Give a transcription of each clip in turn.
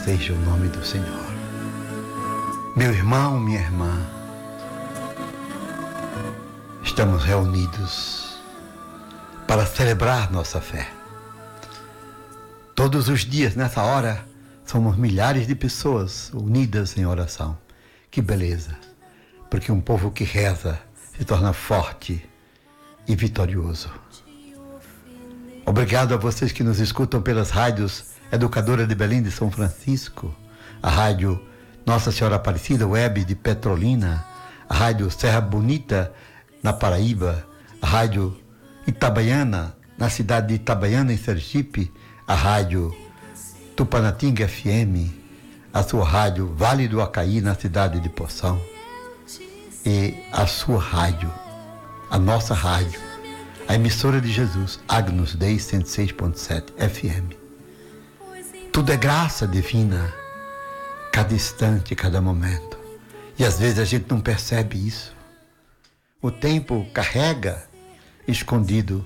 seja o nome do Senhor. Meu irmão, minha irmã, estamos reunidos para celebrar nossa fé. Todos os dias, nessa hora, somos milhares de pessoas unidas em oração. Que beleza! Porque um povo que reza se torna forte e vitorioso. Obrigado a vocês que nos escutam pelas rádios Educadora de Belém de São Francisco, a rádio Nossa Senhora Aparecida Web de Petrolina, a rádio Serra Bonita na Paraíba, a rádio Itabaiana na cidade de Itabaiana em Sergipe, a rádio Tupanatinga FM, a sua rádio Vale do Acaí na cidade de Poção, e a sua rádio, a nossa rádio, a emissora de Jesus, Agnus Dei 106.7 FM. Tudo é graça divina, cada instante, cada momento. E às vezes a gente não percebe isso. O tempo carrega escondido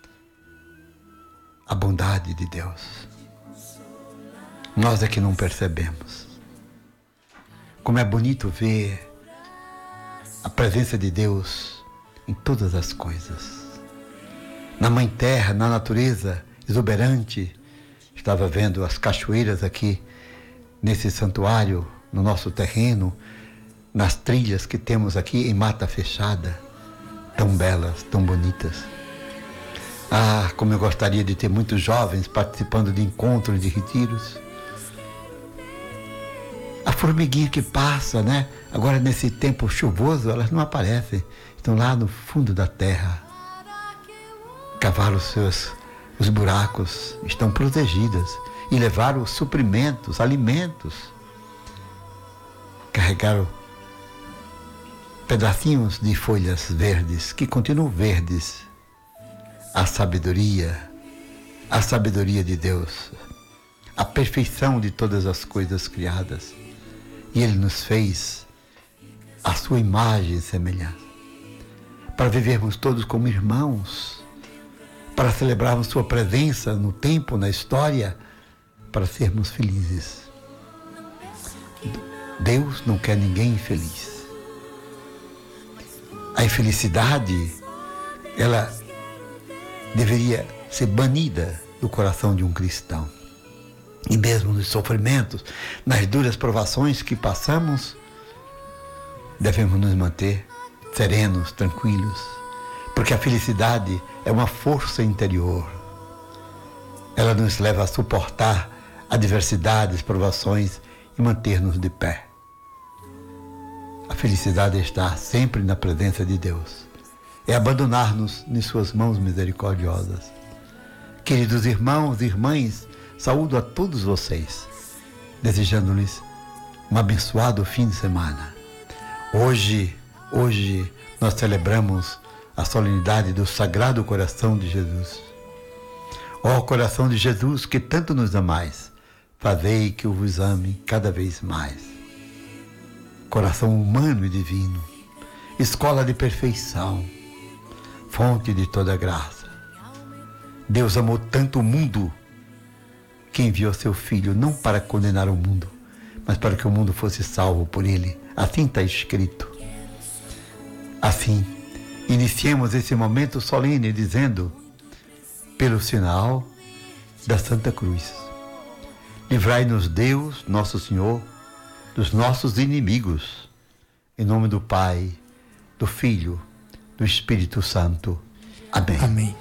a bondade de Deus. Nós é que não percebemos. Como é bonito ver a presença de Deus em todas as coisas. Na Mãe Terra, na natureza exuberante. Estava vendo as cachoeiras aqui nesse santuário, no nosso terreno, nas trilhas que temos aqui em mata fechada, tão belas, tão bonitas. Ah, como eu gostaria de ter muitos jovens participando de encontros, de retiros. A formiguinha que passa, né? Agora nesse tempo chuvoso, elas não aparecem, estão lá no fundo da terra. Cavaram os buracos, estão protegidas e levaram suprimentos, alimentos. Carregaram pedacinhos de folhas verdes, que continuam verdes. A sabedoria de Deus, a perfeição de todas as coisas criadas. E Ele nos fez a sua imagem e semelhança, para vivermos todos como irmãos, para celebrarmos sua presença no tempo, na história, para sermos felizes. Deus não quer ninguém infeliz. A infelicidade, ela deveria ser banida do coração de um cristão. E mesmo nos sofrimentos, nas duras provações que passamos, devemos nos manter serenos, tranquilos, porque a felicidade é uma força interior. Ela nos leva a suportar adversidades, provações e manter-nos de pé. A felicidade está sempre na presença de Deus. É abandonar-nos em suas mãos misericordiosas. Queridos irmãos e irmãs, saúdo a todos vocês, desejando-lhes um abençoado fim de semana. Hoje nós celebramos a solenidade do Sagrado Coração de Jesus. Ó Coração de Jesus, que tanto nos amais, fazei que eu vos ame cada vez mais. Coração humano e divino, escola de perfeição, fonte de toda graça. Deus amou tanto o mundo que enviou seu Filho, não para condenar o mundo, mas para que o mundo fosse salvo por Ele. Assim está escrito. Assim, iniciemos esse momento solene dizendo, pelo sinal da Santa Cruz, livrai-nos Deus, nosso Senhor, dos nossos inimigos, em nome do Pai, do Filho, do Espírito Santo. Amém. Amém.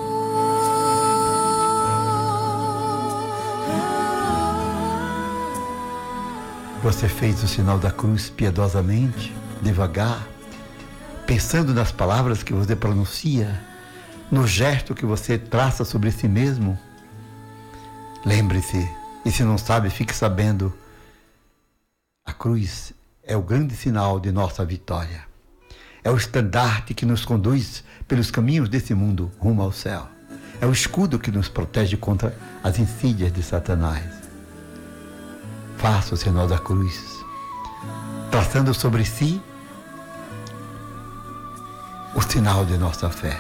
Você fez o sinal da cruz piedosamente, devagar, pensando nas palavras que você pronuncia, no gesto que você traça sobre si mesmo? Lembre-se, e se não sabe, fique sabendo, a cruz é o grande sinal de nossa vitória. É o estandarte que nos conduz pelos caminhos desse mundo rumo ao céu. É o escudo que nos protege contra as insídias de Satanás. Faça o sinal da cruz, traçando sobre si o sinal de nossa fé.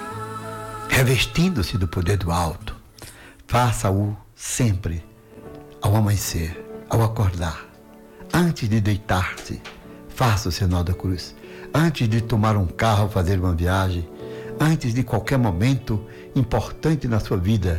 Revestindo-se do poder do alto, faça-o sempre, ao amanhecer, ao acordar, antes de deitar-se, faça o sinal da cruz. Antes de tomar um carro, fazer uma viagem, antes de qualquer momento importante na sua vida,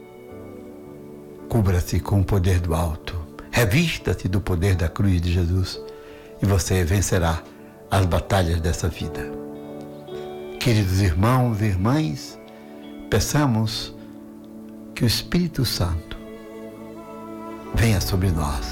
cubra-se com o poder do alto. Revista-se do poder da cruz de Jesus e você vencerá as batalhas dessa vida. Queridos irmãos e irmãs, peçamos que o Espírito Santo venha sobre nós.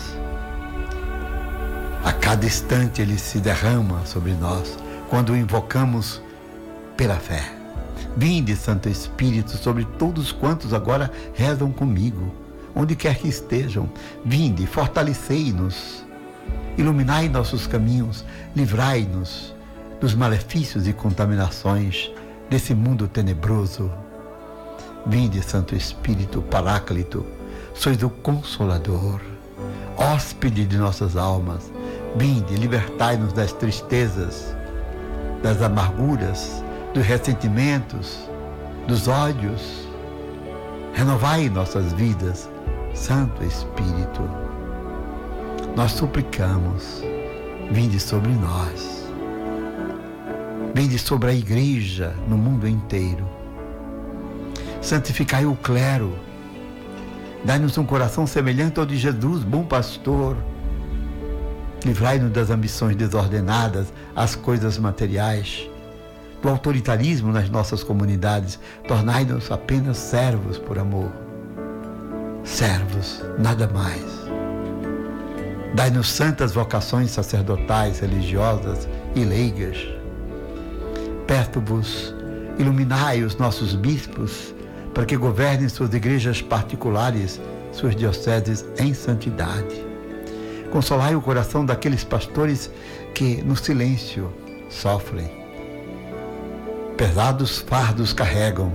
A cada instante ele se derrama sobre nós quando o invocamos pela fé. Vinde, Santo Espírito, sobre todos quantos agora rezam comigo, onde quer que estejam. Vinde, fortalecei-nos, iluminai nossos caminhos, livrai-nos dos malefícios e contaminações desse mundo tenebroso. Vinde, Santo Espírito Paráclito, sois o Consolador, hóspede de nossas almas. Vinde, libertai-nos das tristezas, das amarguras, dos ressentimentos, dos ódios. Renovai nossas vidas, Santo Espírito. Nós suplicamos, vinde sobre nós. Vinde sobre a igreja no mundo inteiro. Santificai o clero. Dai-nos um coração semelhante ao de Jesus, bom pastor. Livrai-nos das ambições desordenadas, às coisas materiais, do autoritarismo nas nossas comunidades. Tornai-nos apenas servos por amor. Servos, nada mais. Dai-nos santas vocações sacerdotais, religiosas e leigas. Peço-vos, iluminai os nossos bispos, para que governem suas igrejas particulares, suas dioceses em santidade. Consolai o coração daqueles pastores que, no silêncio, sofrem. Pesados fardos carregam,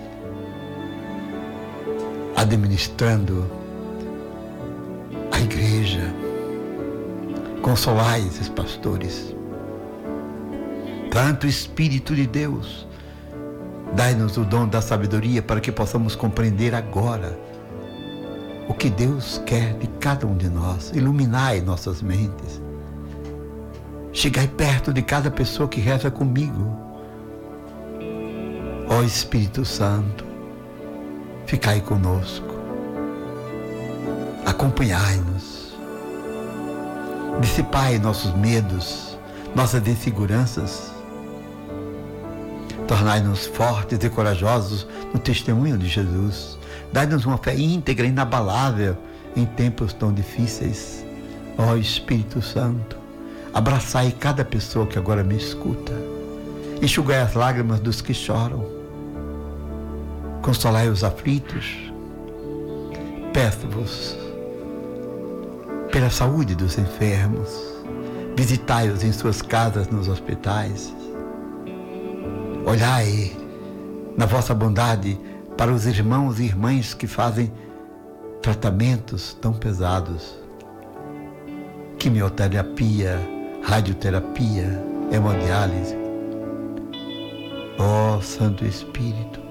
administrando a igreja. Consolai esses pastores. Santo Espírito de Deus, dai-nos o dom da sabedoria para que possamos compreender agora o que Deus quer de cada um de nós. Iluminai nossas mentes. Chegai perto de cada pessoa que reza comigo. Ó Espírito Santo, ficai conosco. Acompanhai-nos. Dissipai nossos medos, nossas inseguranças. Tornai-nos fortes e corajosos no testemunho de Jesus. Dai-nos uma fé íntegra, inabalável em tempos tão difíceis. Ó Espírito Santo, abraçai cada pessoa que agora me escuta. Enxugai as lágrimas dos que choram. Consolai os aflitos. Peço-vos pela saúde dos enfermos. Visitai-os em suas casas, nos hospitais. Olhai na vossa bondade para os irmãos e irmãs que fazem tratamentos tão pesados. Quimioterapia, radioterapia, hemodiálise. Ó Santo Espírito,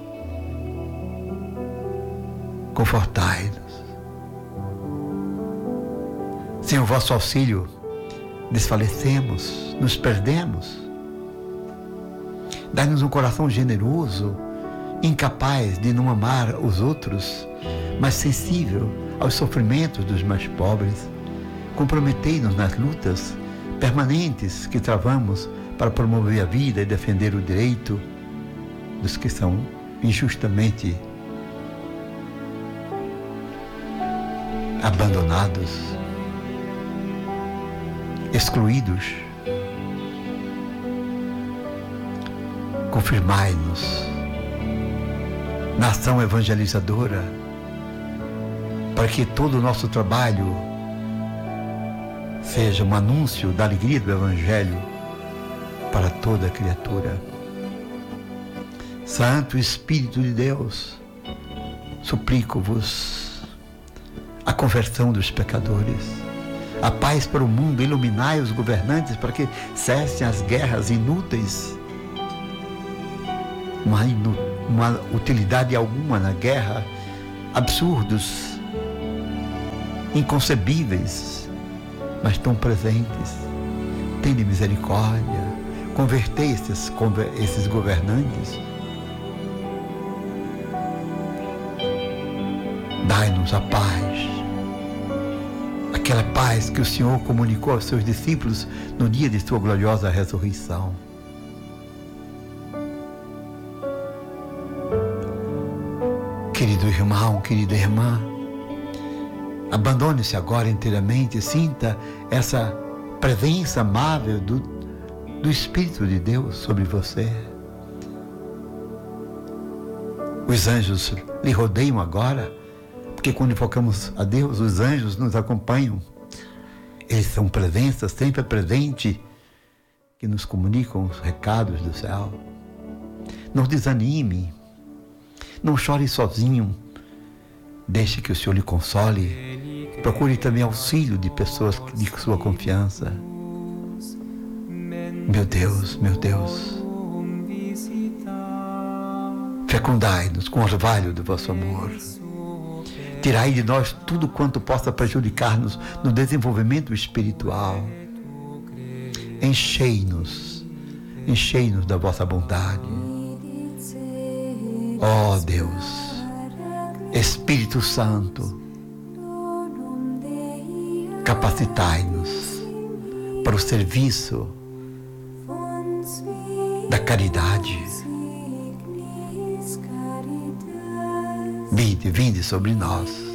confortai-nos. Sem o vosso auxílio, desfalecemos, nos perdemos. Dai-nos um coração generoso, incapaz de não amar os outros, mas sensível aos sofrimentos dos mais pobres. Comprometei-nos nas lutas permanentes que travamos para promover a vida e defender o direito dos que são injustamente abandonados, excluídos. Confirmai-nos na ação evangelizadora, para que todo o nosso trabalho seja um anúncio da alegria do Evangelho para toda criatura. Santo Espírito de Deus, suplico-vos a conversão dos pecadores, a paz para o mundo. Iluminai os governantes para que cessem as guerras inúteis. Não há utilidade alguma na guerra, absurdos inconcebíveis, mas tão presentes. Tende misericórdia, convertei esses governantes. Dai-nos a paz, aquela paz que o Senhor comunicou aos seus discípulos no dia de sua gloriosa ressurreição. Querido irmão, querida irmã, abandone-se agora inteiramente, sinta essa presença amável do Espírito de Deus sobre você. Os anjos lhe rodeiam agora, porque quando invocamos a Deus, os anjos nos acompanham. Eles são presenças sempre presentes, que nos comunicam os recados do céu. Não desanime, não chore sozinho, deixe que o Senhor lhe console. Procure também auxílio de pessoas de sua confiança. Meu Deus, fecundai-nos com o orvalho do vosso amor. Tirai de nós tudo quanto possa prejudicar-nos no desenvolvimento espiritual. Enchei-nos da vossa bondade. Ó Deus, Espírito Santo, capacitai-nos para o serviço da caridade. Vinde sobre nós.